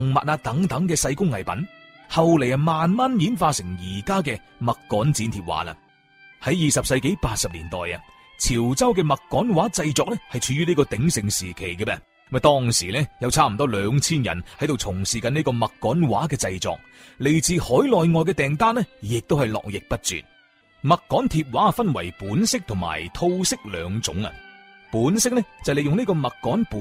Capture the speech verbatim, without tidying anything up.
物啊等等嘅細工藝品，後嚟啊慢慢演化成而家嘅麥稈剪貼畫啦。喺二十世紀八十年代啊，潮州嘅麥稈畫製作咧係處於呢個鼎盛時期嘅噃。咁啊當時咧有差唔多兩千人喺度從事緊呢個麥稈畫嘅製作，嚟自海內外嘅訂單呢亦都係絡繹不絕。麥稈貼畫分為本色同埋套色兩種啊。本色咧就係利用呢個麥稈